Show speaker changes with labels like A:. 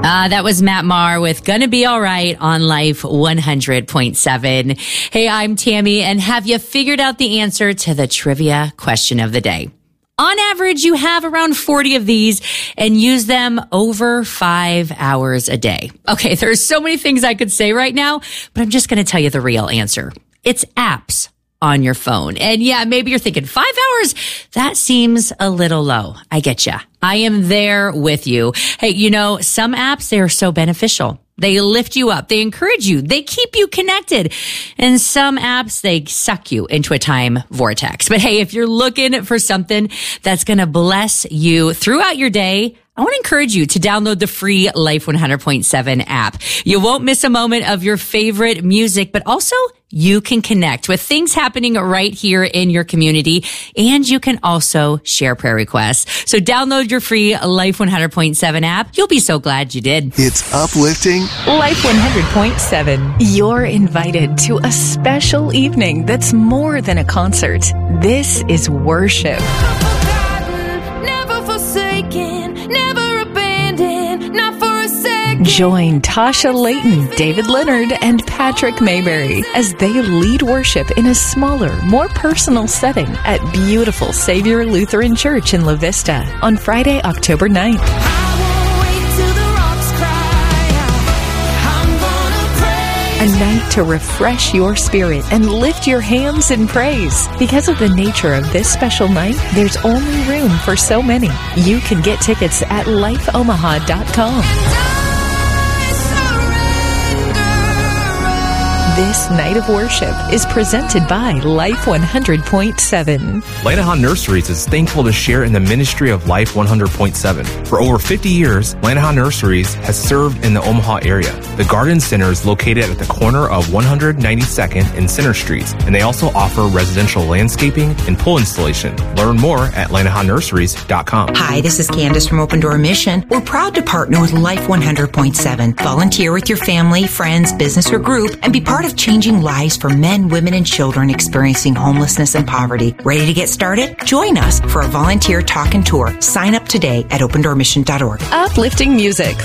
A: That was Matt Maher with Gonna Be Alright on Life 100.7. Hey, I'm Tammy, and have you figured out the answer to the trivia question of the day? On average, you have around 40 of these and use them over 5 hours a day. Okay, there's so many things I could say right now, but I'm just going to tell you the real answer. It's apps on your phone. And yeah, maybe you're thinking 5 hours? That seems a little low. I get ya. I am there with you. Hey, you know, some apps, they are so beneficial. They lift you up. They encourage you. They keep you connected. And some apps, they suck you into a time vortex. But hey, if you're looking for something that's going to bless you throughout your day, I want to encourage you to download the free Life 100.7 app. You won't miss a moment of your favorite music, but also you can connect with things happening right here in your community, and you can also share prayer requests. So download your free Life 100.7 app. You'll be so glad you did.
B: It's uplifting.
C: Life 100.7. You're invited to a special evening that's more than a concert. This is worship. Join Tasha Layton, David Leonard, and Patrick Mayberry as they lead worship in a smaller, more personal setting at beautiful Savior Lutheran Church in La Vista on Friday, October 9th. A night to refresh your spirit and lift your hands in praise. Because of the nature of this special night, there's only room for so many. You can get tickets at lifeomaha.com. This night of worship is presented by Life 100.7.
D: Lanahan Nurseries is thankful to share in the ministry of Life 100.7. For over 50 years, Lanahan Nurseries has served in the Omaha area. The Garden Center is located at the corner of 192nd and Center Streets, and they also offer residential landscaping and pool installation. Learn more at LanahanNurseries.com.
E: Hi, this is Candace from Open Door Mission. We're proud to partner with Life 100.7. Volunteer with your family, friends, business, or group, and be part of changing lives for men, women, and children experiencing homelessness and poverty. Ready to get started? Join us for a volunteer talk and tour. Sign up today at opendoormission.org.
C: Uplifting music